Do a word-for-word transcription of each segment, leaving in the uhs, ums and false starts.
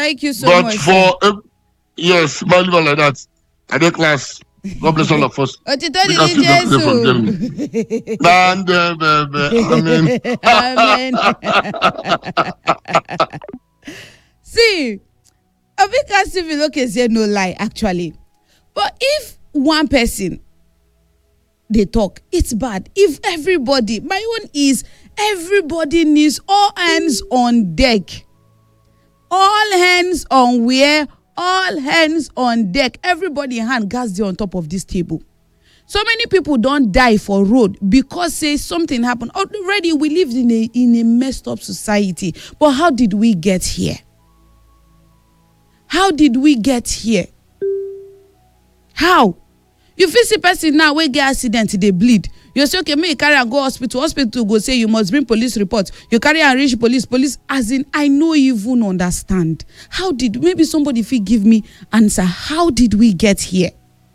Thank you so but much. for uh, yes, my liver like that. I did class. God bless all of us. Òtítọ́ We ni can ní still talk today from Germany. Jésù. And, uh, uh, uh, I mean, Amen. See, Obika Stephen okay say no lie actually. But if one person they talk, it's bad. If everybody, my own is everybody needs all hands on deck. All hands on where? All hands on deck. Everybody hand gas there on top of this table. So many people don't die for road because say something happened. Already we lived in a in a messed up society. But how did we get here? How did we get here? How? You feel see person now wey get accident, they bleed. You say, okay, may you carry and go hospital. Hospital go say you must bring police report. You carry and reach police. Police, as in, I no even understand. How did, maybe somebody if give me answer. How did we get here?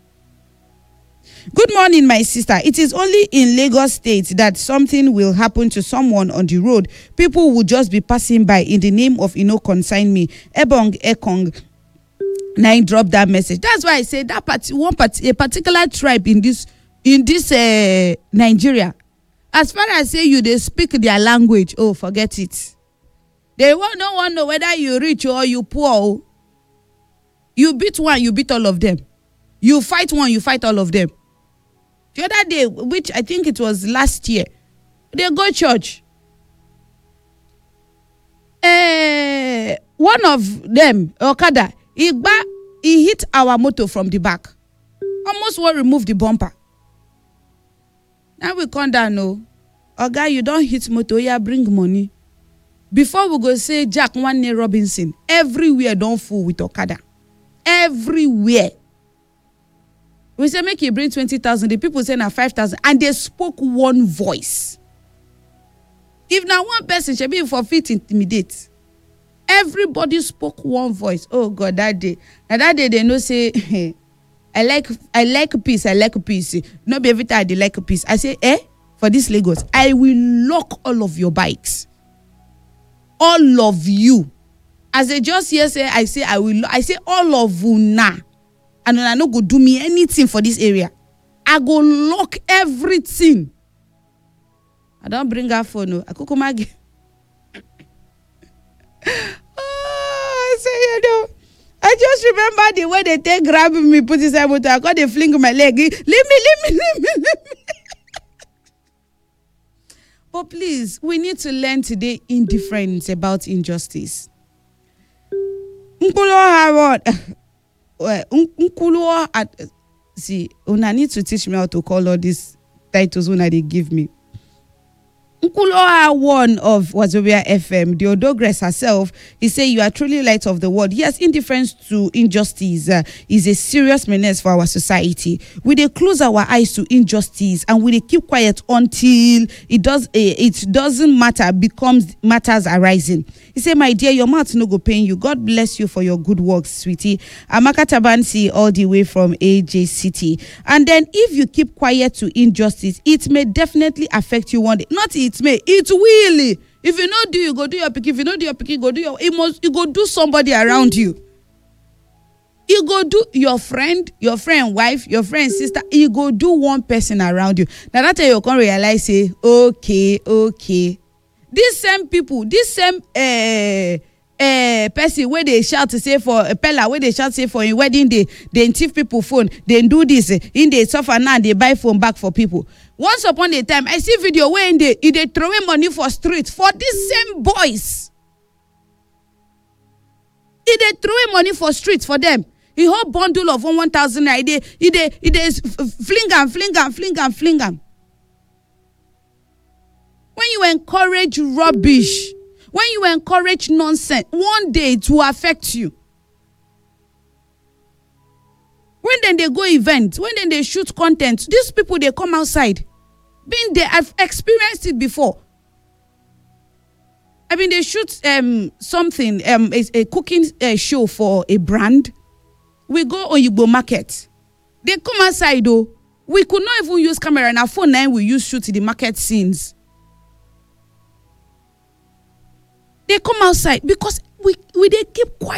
Good morning, my sister. It is only in Lagos State that something will happen to someone on the road. People will just be passing by in the name of, you know, consign me. Ebong Ekong. Nine drop that message. That's why I say that part, one part, a particular tribe in this in this uh, Nigeria. As far as say you they speak their language, oh forget it. They won't no one know whether you rich or you poor. You beat one, you beat all of them. You fight one, you fight all of them. The other day, which I think it was last year, they go church. Uh, one of them, Okada. He, ba- he hit our motor from the back. Almost will remove the bumper. Now we come down, no. Oh, guy, you don't hit motor, yeah, bring money. Before we go say Jack one near Robinson, everywhere don't fool with Okada. Everywhere. We say make you bring twenty thousand. The people say now five thousand. And they spoke one voice. If now one person should be for fit intimidate. Everybody spoke one voice. Oh God, that day. Now that day they know say, hey, I like I like peace. I like peace. Not be every time they like peace. I say, eh, for this Lagos, I will lock all of your bikes. All of you. As they just here say, I say I will. I say all of you now. And I no go do me anything for this area. I go lock everything. I don't bring her phone. No. I could come again. Oh, so you know, I just remember the way they take grab me, put inside motor. I got they fling my leg. Leave me, leave me, leave me, leave me. But please, we need to learn today indifference about injustice. Unkulo Unkulo at see, una need to teach me how to call all these titles when they give me. Nkuloha one of Wazobia F M, the Odogress herself, he said, you are truly light of the world. Yes, indifference to injustice uh, is a serious menace for our society. We they close our eyes to injustice and we they keep quiet until it does uh, it doesn't matter, becomes matters arising. He said, my dear, your mouth no go pain you. God bless you for your good works, sweetie. Amaka Tabansi all the way from A J City. And then if you keep quiet to injustice, it may definitely affect you one day. Not it. It may, it will. If you know do, you go do your picky. If you know do your picky, go do your. It must. You go do somebody around you. You go do your friend, your friend wife, your friend sister. You go do one person around you. Now that time you can realize, say, okay, okay. These same people, this same uh, uh, person where they shout to say for a pella, where they shout say for a wedding day, they thief people phone, they do this, in they suffer now, they buy phone back for people. Once upon a time, I see video where in they, they throw away money for street for these same boys. If they throw away money for streets for them, a whole bundle of one thousand naira, they, they, they fling and fling and fling and fling and. When you encourage rubbish, when you encourage nonsense, one day it will affect you. When then they go events, when then they shoot content, these people, they come outside. Being there, I've experienced it before. I mean, they shoot um something, um a, a cooking uh, show for a brand. We go on Igbo market. They come outside though. We could not even use camera, and our phone now we use shoot the market scenes. They come outside because we we they keep quiet.